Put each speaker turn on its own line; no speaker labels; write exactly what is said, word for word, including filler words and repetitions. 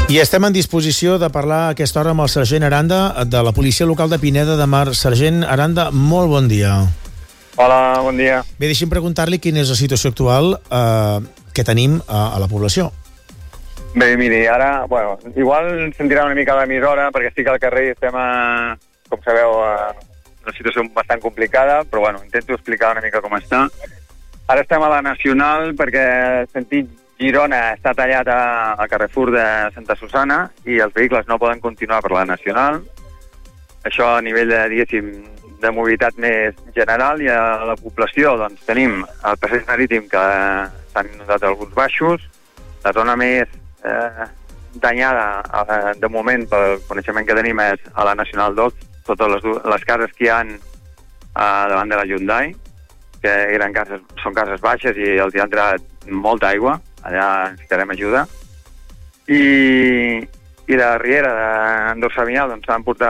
I estem en disposició de parlar a aquesta hora amb el sergent Aranda de la policia local de Pineda de Mar. Sergent Aranda, molt bon dia.
Hola, bon dia.
Bé, deixi'm preguntar-li quina és la situació actual eh, que tenim a, a la població.
Bé, miri, ara, bueno, igual sentirà una mica l'emissora, perquè estic al carrer i estem, a, com sabeu, a una situació bastant complicada, però bueno, intento explicar una mica com està. Ara estem a la Nacional perquè el sentit Girona està tallat a, al Carrefour de Santa Susana i els vehicles no poden continuar per la Nacional. Això a nivell de, diguéssim, de mobilitat més general, i a la població doncs, tenim el passeig marítim que s'han inundat alguns baixos, la zona més eh, danyada eh, de moment pel coneixement que tenim és a la Nacional dos, totes les, les cases que hi ha eh, davant de la Hyundai, que eren cases, són cases baixes i els hi ha entrat molta aigua, allà necessitarem ajuda. I, i la riera d'Andorra Vinyal doncs, s'han portat